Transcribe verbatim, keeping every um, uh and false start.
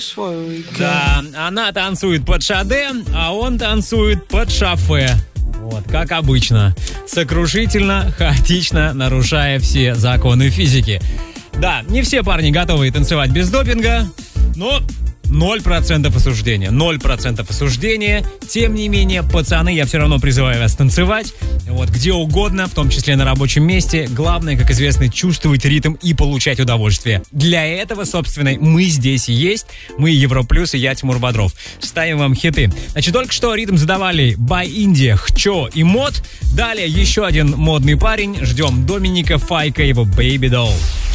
Да, она танцует под шаде, а он танцует под шафе. Вот, как обычно. Сокрушительно, хаотично, нарушая все законы физики. Да, не все парни готовы танцевать без допинга, но ноль процентов осуждения. ноль процентов осуждения. Тем не менее, пацаны, я все равно призываю вас танцевать. Вот, где угодно, в том числе на рабочем месте. Главное, как известно, чувствовать ритм и получать удовольствие. Для этого, собственно, мы здесь и есть. Мы Европлюс и я, Тимур Бодров. Ставим вам хиты. Значит, только что ритм задавали By India, Хчо и Мод. Далее еще один модный парень. Ждем Доминика Файка, его Baby Doll.